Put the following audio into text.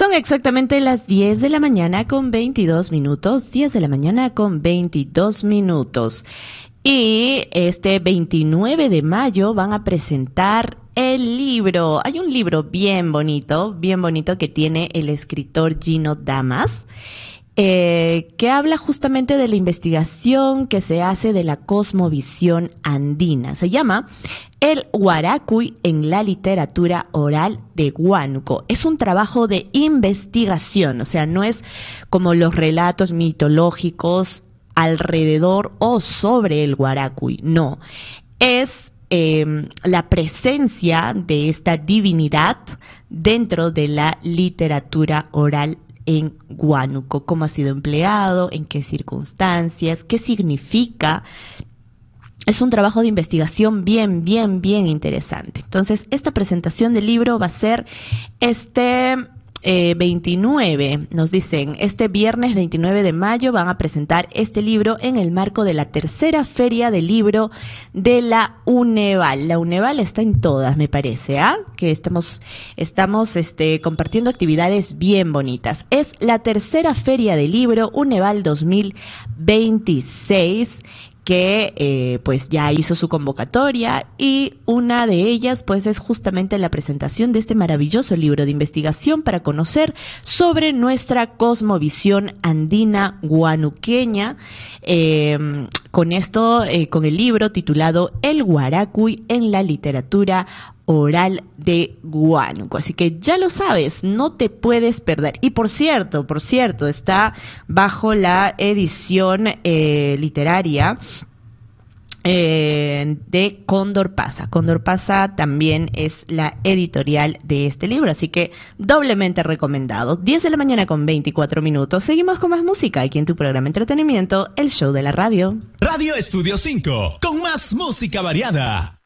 Son exactamente las 10 de la mañana con 22 minutos, 10 de la mañana con 22 minutos. Y este 29 de mayo van a presentar el libro. Hay un libro bien bonito que tiene el escritor Gino Damas, que habla justamente de la investigación que se hace de la cosmovisión andina. Se llama El Guaracuy en la literatura oral de Huánuco. Es un trabajo de investigación, o sea, no es como los relatos mitológicos alrededor o sobre el Guaracuy, no. Es la presencia de esta divinidad dentro de la literatura oral en Huánuco, cómo ha sido empleado, en qué circunstancias, qué significa. Es un trabajo de investigación bien interesante. Entonces, esta presentación del libro va a ser este 29, nos dicen, este viernes 29 de mayo van a presentar este libro en el marco de la tercera feria del libro de la UNEVAL. La UNEVAL está en todas, me parece, que estamos compartiendo actividades bien bonitas. Es la tercera feria del libro UNEVAL 2026, que pues ya hizo su convocatoria, y una de ellas pues es justamente la presentación de este maravilloso libro de investigación para conocer sobre nuestra cosmovisión andina huanuqueña, con el libro titulado El Guaracuy en la literatura oral de Huánuco. Así que ya lo sabes, no te puedes perder. Y por cierto, está bajo la edición literaria de Cóndor Pasa. Cóndor Pasa también es la editorial de este libro, así que doblemente recomendado. 10 de la mañana con 24 minutos. Seguimos con más música aquí en tu programa Entretenimiento, el show de la radio. Radio Estudio 5, con más música variada.